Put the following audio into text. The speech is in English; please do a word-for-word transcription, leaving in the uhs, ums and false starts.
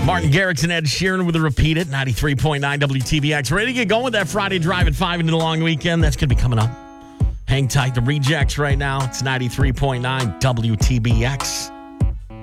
Martin Garrix and Ed Sheeran with a repeat at ninety-three point nine W T B X. Ready to get going with that Friday drive at five into the long weekend? That's going to be coming up. Hang tight. The Rejects right now. It's ninety-three point nine W T B X.